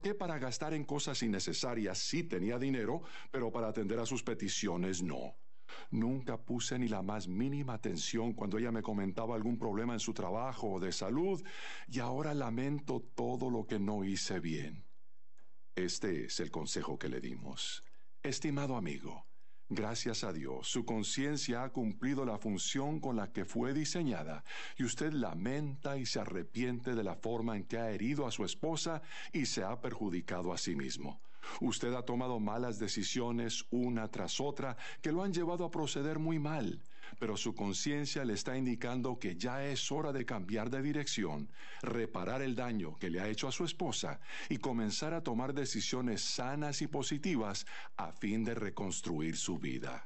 que para gastar en cosas innecesarias sí tenía dinero, pero para atender a sus peticiones no. Nunca puse ni la más mínima atención cuando ella me comentaba algún problema en su trabajo o de salud, y ahora lamento todo lo que no hice bien. Este es el consejo que le dimos. Estimado amigo, gracias a Dios, su conciencia ha cumplido la función con la que fue diseñada, y usted lamenta y se arrepiente de la forma en que ha herido a su esposa y se ha perjudicado a sí mismo. Usted ha tomado malas decisiones una tras otra que lo han llevado a proceder muy mal, pero su conciencia le está indicando que ya es hora de cambiar de dirección, reparar el daño que le ha hecho a su esposa y comenzar a tomar decisiones sanas y positivas a fin de reconstruir su vida.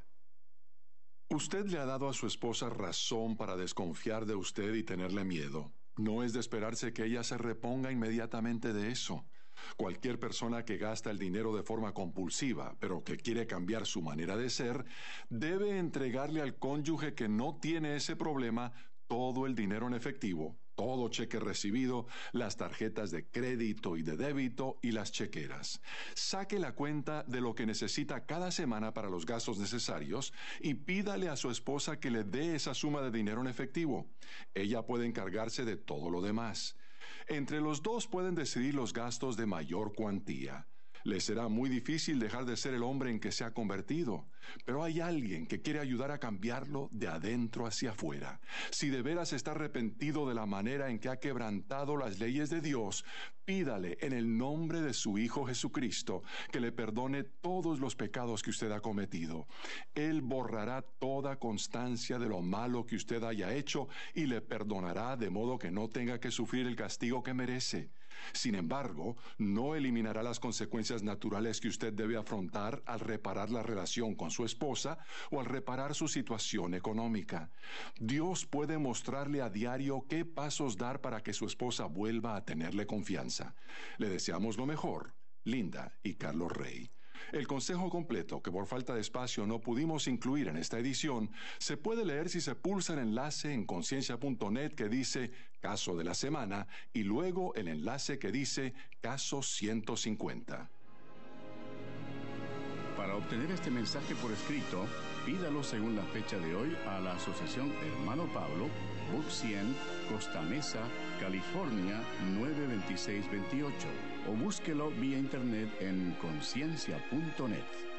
Usted le ha dado a su esposa razón para desconfiar de usted y tenerle miedo. No es de esperarse que ella se reponga inmediatamente de eso. Cualquier persona que gasta el dinero de forma compulsiva, pero que quiere cambiar su manera de ser, debe entregarle al cónyuge que no tiene ese problema todo el dinero en efectivo, todo cheque recibido, las tarjetas de crédito y de débito y las chequeras. Saque la cuenta de lo que necesita cada semana para los gastos necesarios y pídale a su esposa que le dé esa suma de dinero en efectivo. Ella puede encargarse de todo lo demás. Entre los dos pueden decidir los gastos de mayor cuantía. Le será muy difícil dejar de ser el hombre en que se ha convertido, pero hay alguien que quiere ayudar a cambiarlo de adentro hacia afuera. Si de veras está arrepentido de la manera en que ha quebrantado las leyes de Dios, pídale en el nombre de su Hijo Jesucristo que le perdone todos los pecados que usted ha cometido. Él borrará toda constancia de lo malo que usted haya hecho y le perdonará de modo que no tenga que sufrir el castigo que merece. Sin embargo, no eliminará las consecuencias naturales que usted debe afrontar al reparar la relación con su esposa o al reparar su situación económica. Dios puede mostrarle a diario qué pasos dar para que su esposa vuelva a tenerle confianza. Le deseamos lo mejor, Linda y Carlos Rey. El consejo completo, que por falta de espacio no pudimos incluir en esta edición, se puede leer si se pulsa el enlace en conciencia.net que dice Caso de la Semana y luego el enlace que dice Caso 150. Para obtener este mensaje por escrito, pídalo según la fecha de hoy a la Asociación Hermano Pablo, Book 100, Costa Mesa, California 92628, o búsquelo vía internet en conciencia.net.